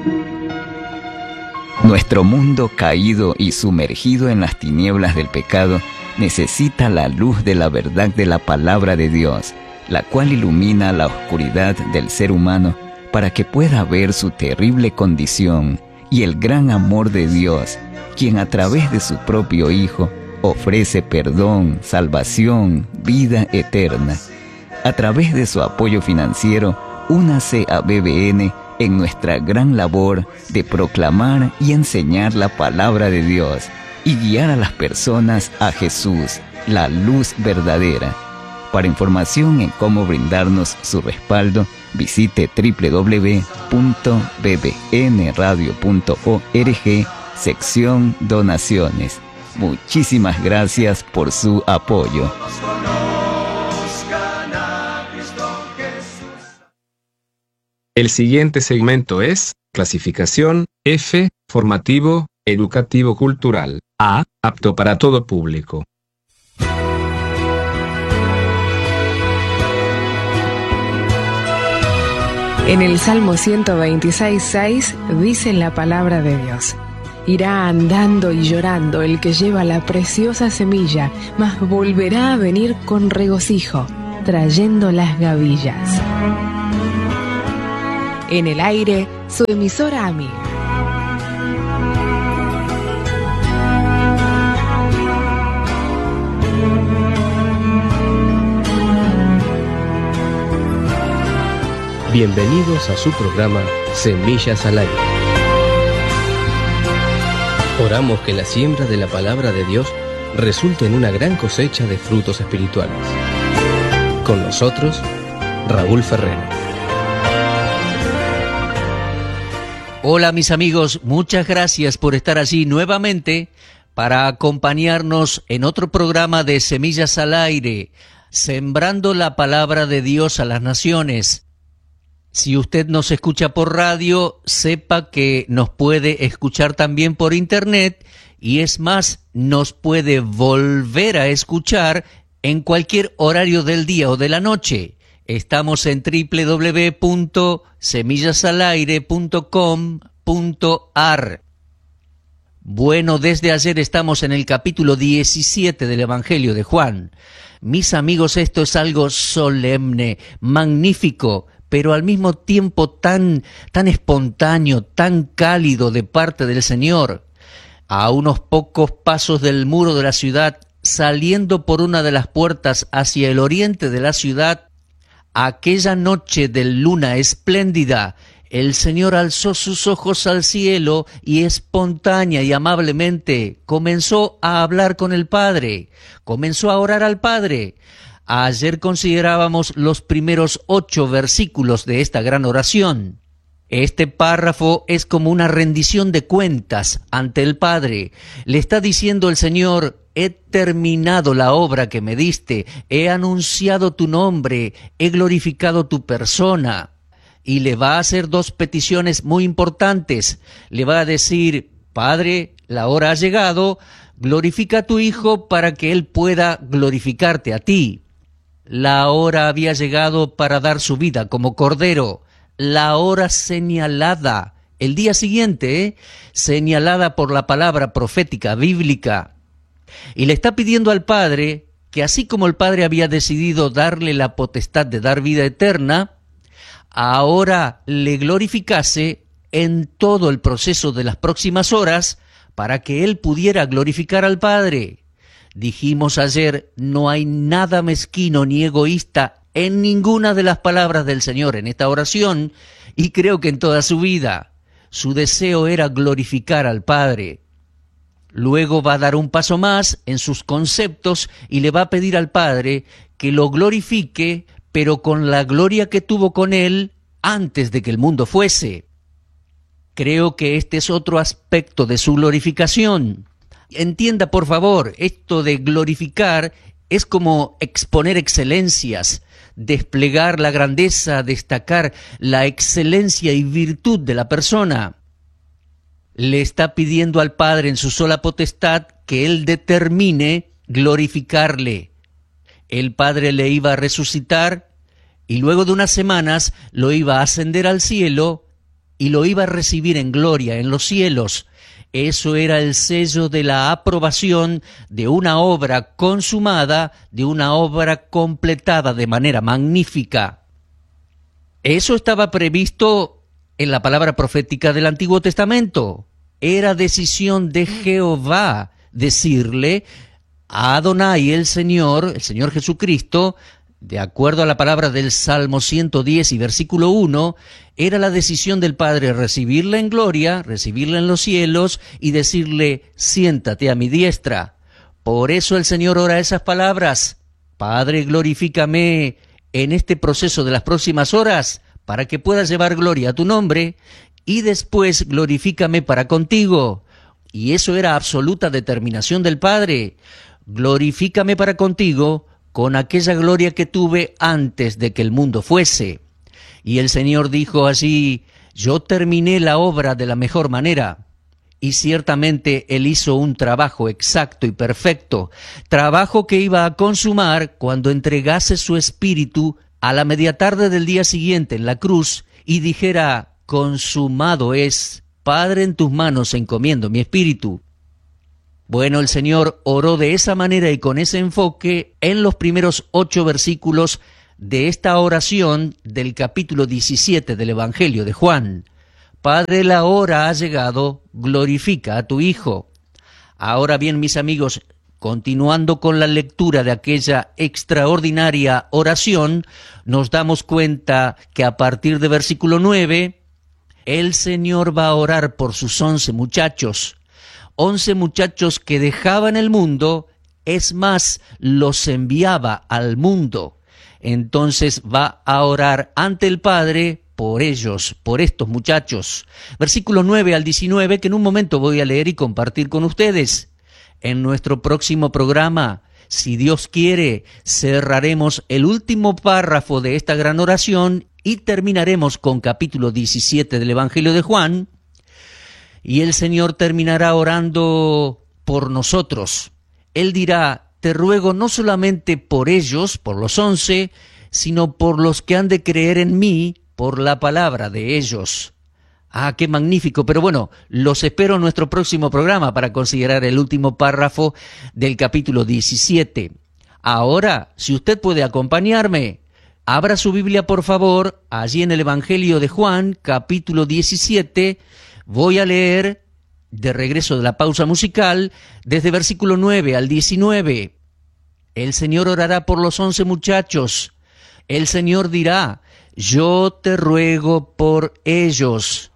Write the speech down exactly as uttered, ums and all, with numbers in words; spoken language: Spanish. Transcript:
Nuestro mundo caído y sumergido en las tinieblas del pecado necesita la luz de la verdad de la palabra de Dios, la cual ilumina la oscuridad del ser humano para que pueda ver su terrible condición y el gran amor de Dios, quien a través de su propio Hijo ofrece perdón, salvación, vida eterna. A través de su apoyo financiero, únase a B B N en nuestra gran labor de proclamar y enseñar la palabra de Dios y guiar a las personas a Jesús, la luz verdadera. Para información en cómo brindarnos su respaldo, visite doble u doble u doble u punto b b n radio punto org, sección Donaciones. Muchísimas gracias por su apoyo. El siguiente segmento es clasificación F, formativo, educativo cultural. A, apto para todo público. En el Salmo ciento veintiséis, seis dice la palabra de Dios: irá andando y llorando el que lleva la preciosa semilla, mas volverá a venir con regocijo, trayendo las gavillas. En el aire, su emisora amiga. Bienvenidos a su programa Semillas al Aire. Oramos que la siembra de la palabra de Dios resulte en una gran cosecha de frutos espirituales. Con nosotros, Raúl Ferrero. Hola mis amigos, muchas gracias por estar allí nuevamente para acompañarnos en otro programa de Semillas al Aire, sembrando la palabra de Dios a las naciones. Si usted nos escucha por radio, sepa que nos puede escuchar también por internet y es más, nos puede volver a escuchar en cualquier horario del día o de la noche. Estamos en doble u doble u doble u punto semillas al aire punto com punto a r. Bueno, desde ayer estamos en el capítulo diecisiete del Evangelio de Juan. Mis amigos, esto es algo solemne, magnífico, pero al mismo tiempo tan, tan espontáneo, tan cálido de parte del Señor. A unos pocos pasos del muro de la ciudad, saliendo por una de las puertas hacia el oriente de la ciudad, aquella noche de luna espléndida, el Señor alzó sus ojos al cielo y espontánea y amablemente comenzó a hablar con el Padre, comenzó a orar al Padre. Ayer considerábamos los primeros ocho versículos de esta gran oración. Este párrafo es como una rendición de cuentas ante el Padre. Le está diciendo el Señor: he terminado la obra que me diste, he anunciado tu nombre, he glorificado tu persona. Y le va a hacer dos peticiones muy importantes. Le va a decir: Padre, la hora ha llegado, glorifica a tu Hijo para que Él pueda glorificarte a ti. La hora había llegado para dar su vida como cordero. La hora señalada, el día siguiente, ¿eh? señalada por la palabra profética bíblica. Y le está pidiendo al Padre que así como el Padre había decidido darle la potestad de dar vida eterna, ahora le glorificase en todo el proceso de las próximas horas para que Él pudiera glorificar al Padre. Dijimos ayer, no hay nada mezquino ni egoísta en ninguna de las palabras del Señor en esta oración, y creo que en toda su vida. Su deseo era glorificar al Padre. Luego va a dar un paso más en sus conceptos y le va a pedir al Padre que lo glorifique, pero con la gloria que tuvo con Él antes de que el mundo fuese. Creo que este es otro aspecto de su glorificación. Entienda, por favor, esto de glorificar es como exponer excelencias, desplegar la grandeza, destacar la excelencia y virtud de la persona. Le está pidiendo al Padre en su sola potestad que Él determine glorificarle. El Padre le iba a resucitar y luego de unas semanas lo iba a ascender al cielo y lo iba a recibir en gloria, en los cielos. Eso era el sello de la aprobación de una obra consumada, de una obra completada de manera magnífica. Eso estaba previsto en la palabra profética del Antiguo Testamento. Era decisión de Jehová decirle a Adonai, el Señor, el Señor Jesucristo, de acuerdo a la palabra del Salmo ciento diez y versículo uno, era la decisión del Padre recibirla en gloria, recibirla en los cielos y decirle, siéntate a mi diestra. Por eso el Señor ora esas palabras: Padre, glorifícame en este proceso de las próximas horas para que pueda llevar gloria a tu nombre, y después glorifícame para contigo. Y eso era absoluta determinación del Padre. Glorifícame para contigo con aquella gloria que tuve antes de que el mundo fuese. Y el Señor dijo allí, yo terminé la obra de la mejor manera. Y ciertamente Él hizo un trabajo exacto y perfecto, trabajo que iba a consumar cuando entregase su espíritu a la media tarde del día siguiente en la cruz y dijera, consumado es, Padre, en tus manos encomiendo mi espíritu. Bueno, el Señor oró de esa manera y con ese enfoque en los primeros ocho versículos de esta oración del capítulo diecisiete del Evangelio de Juan. Padre, la hora ha llegado, glorifica a tu Hijo. Ahora bien, mis amigos, continuando con la lectura de aquella extraordinaria oración, nos damos cuenta que a partir de versículo nueve, el Señor va a orar por sus once muchachos. Once muchachos que dejaban el mundo, es más, los enviaba al mundo. Entonces va a orar ante el Padre por ellos, por estos muchachos. Versículos nueve al diecinueve, que en un momento voy a leer y compartir con ustedes. En nuestro próximo programa, si Dios quiere, cerraremos el último párrafo de esta gran oración y terminaremos con capítulo diecisiete del Evangelio de Juan. Y el Señor terminará orando por nosotros. Él dirá, te ruego no solamente por ellos, por los once, sino por los que han de creer en mí, por la palabra de ellos. Ah, qué magnífico. Pero bueno, los espero en nuestro próximo programa para considerar el último párrafo del capítulo diecisiete. Ahora, si usted puede acompañarme, abra su Biblia, por favor, allí en el Evangelio de Juan, capítulo diecisiete. Voy a leer, de regreso de la pausa musical, desde versículo nueve al diecinueve. El Señor orará por los once muchachos. El Señor dirá, yo te ruego por ellos.